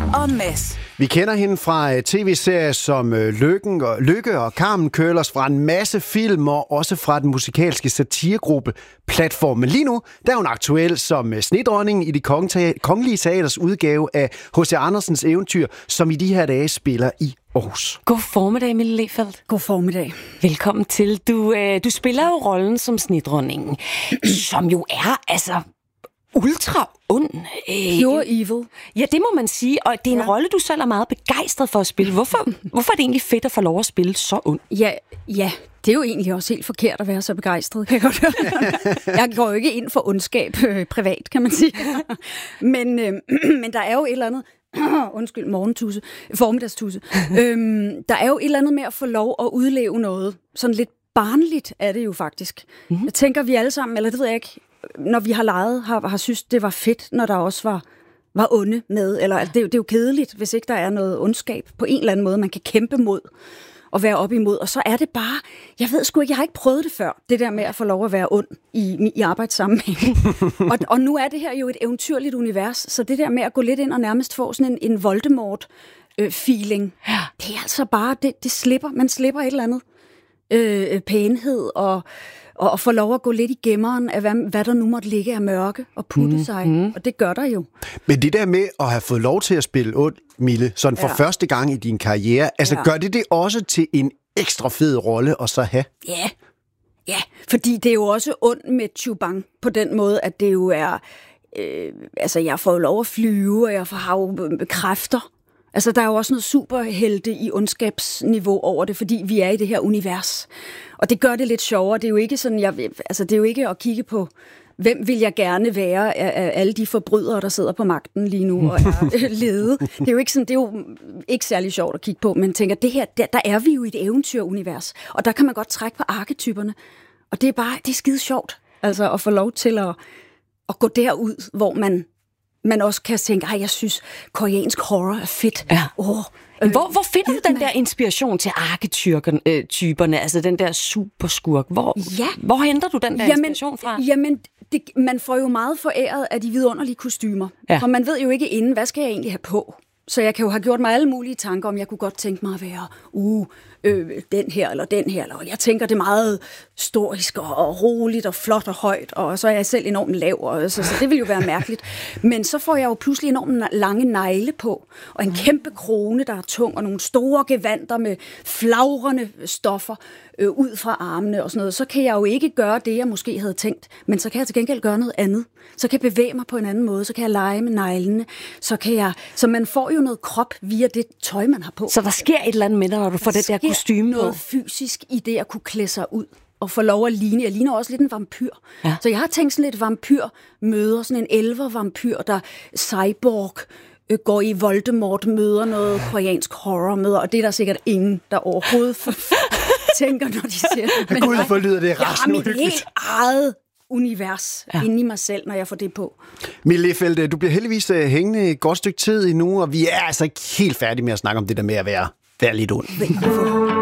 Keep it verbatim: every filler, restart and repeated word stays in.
og Mads. Vi kender hende fra tv-serier som Lykken og Lykke og Carmen Curlers, fra en masse film og også fra den musikalske satiregruppe Platform. Men lige nu, der er hun aktuel som snedronningen i de kongelige teaters udgave af H C Andersens eventyr, som i de her dage spiller i Aarhus. God formiddag, Mille Lefeldt. God formiddag. Velkommen til. Du, øh, du spiller jo rollen som snedronningen, som jo er, altså... ultra ond. Pure evil. Ja, det må man sige. Og det er en ja. rolle, du selv er meget begejstret for at spille. Hvorfor, hvorfor er det egentlig fedt at få lov at spille så ond? Ja, ja, det er jo egentlig også helt forkert at være så begejstret. Kan jeg, godt jeg går jo ikke ind for ondskab øh, privat, kan man sige. men, øh, men der er jo et eller andet... Undskyld, morgentusse. Formiddagstusse. øhm, der er jo et eller andet med at få lov at udleve noget. Sådan lidt barnligt er det jo faktisk. Mm-hmm. Jeg tænker, vi alle sammen, eller det ved jeg ikke, når vi har leget, har, har synes, det var fedt, når der også var, var onde med. Eller det, det er jo kedeligt, hvis ikke der er noget ondskab på en eller anden måde, man kan kæmpe mod og være op imod. Og så er det bare, jeg ved sgu ikke, jeg har ikke prøvet det før, det der med at få lov at være ond i, i arbejdssammenhæng. og, og nu er det her jo et eventyrligt univers, så det der med at gå lidt ind og nærmest få sådan en, en Voldemort-feeling, øh, det er altså bare, det, det slipper, man slipper et eller andet øh, pænhed og... og at få lov at gå lidt i gemmeren af, hvad, hvad der nu måtte ligge af mørke og putte mm, sig. Mm. Og det gør der jo. Men det der med at have fået lov til at spille ond, Mille, sådan for ja. første gang i din karriere, altså ja. gør det det også til en ekstra fed rolle at så have? Ja, ja, fordi det er jo også ond med Chubang på den måde, at det jo er... Øh, altså, jeg får jo lov at flyve, og jeg får have kræfter. Altså, der er jo også noget superhelte i ondskabsniveau over det, fordi vi er i det her univers. Og det gør det lidt sjovere. Det er jo ikke sådan, jeg, altså, det er jo ikke at kigge på, hvem vil jeg gerne være af alle de forbrydere, der sidder på magten lige nu og er lede. Det er jo ikke sådan, det er jo ikke særlig sjovt at kigge på, men tænker, det her, der, der er vi jo i et eventyrunivers, og der kan man godt trække på arketyperne. Og det er bare, det er skide sjovt, altså at få lov til at, at gå derud, hvor man man også kan tænke, at jeg synes, koreansk horror er fedt. Ja. Oh, øh, hvor, hvor finder du den der inspiration til arketyperne, altså den der superskurk? Hvor, ja. hvor henter du den der jamen, inspiration fra? Jamen, det, man får jo meget foræret af de vidunderlige kostymer. Ja. For man ved jo ikke inden, hvad skal jeg egentlig have på? Så jeg kan jo have gjort mig alle mulige tanker om, jeg kunne godt tænke mig at være uh, øh, den her eller den her. Eller jeg tænker, det er meget historisk og, og roligt og flot og højt, og så er jeg selv enormt lav, og, så, så det vil jo være mærkeligt. Men så får jeg jo pludselig enormt lange negle på, og en kæmpe krone, der er tung, og nogle store gevanter med flagrende stoffer øh, ud fra armene og sådan noget. Så kan jeg jo ikke gøre det, jeg måske havde tænkt, men så kan jeg til gengæld gøre noget andet. Så kan jeg bevæge mig på en anden måde, så kan jeg lege med neglene, så kan jeg... Så man får jo noget krop via det tøj, man har på. Så der sker et eller andet med dig, når du får det der kostyme på? Noget fysisk i det at kunne klæde sig ud og få lov at ligne. Jeg ligner også lidt en vampyr. Ja. Så jeg har tænkt sådan lidt vampyr møder, sådan en elver-vampyr, der cyborg øh, går i Voldemort, møder noget koreansk horror, møder, og det er der sikkert ingen, der overhovedet tænker, når de ser det. Men Gud, hvor lyder det rasende uhyggeligt. Jeg har mit helt eget univers ja. inde i mig selv, når jeg får det på. Mille Lefeldt, du bliver heldigvis hængende et godt stykke tid endnu, og vi er altså ikke helt færdige med at snakke om det der med at være, være lidt ond.